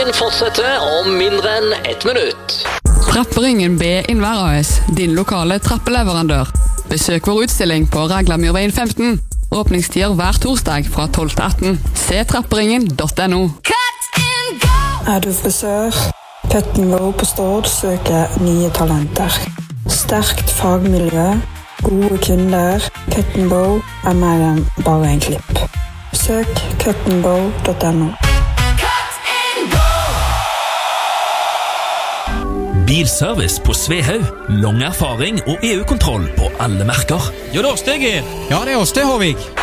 Fortsetter om mindre enn 1 minutt. Trapperingen B Innvær AS, din lokale trappeleverandør. Besøk vår utstilling på Raglamyrveien 15. Åpningstider hver torsdag fra 12 til 18. Se trapperingen.no. Er du frisør? Cut & Go på Stord søker nye talenter. Sterkt fagmiljø, gode kunder. Cut & Go er mer enn bare en klipp. Søk cutandgo.no. Bilservice på Svehaug. Lang erfaring og EU-kontroll på alle merker. Jo, det er oss det, Geir. Ja, det er oss det, Håvig.